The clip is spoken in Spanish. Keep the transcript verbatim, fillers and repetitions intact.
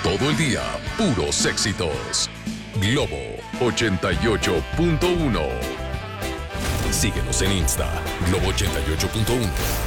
Todo el día, puros éxitos. Globo ochenta y ocho punto uno. Síguenos en Insta, Globo ochenta y ocho punto uno.